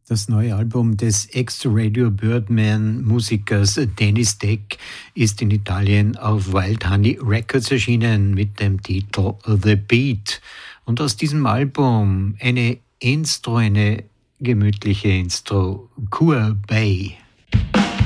Das neue Album des Ex-Radio Birdman-Musikers Dennis Deck ist in Italien auf Wild Honey Records erschienen mit dem Titel The Beat. Und aus diesem Album eine gemütliche Intro, Kua Bay.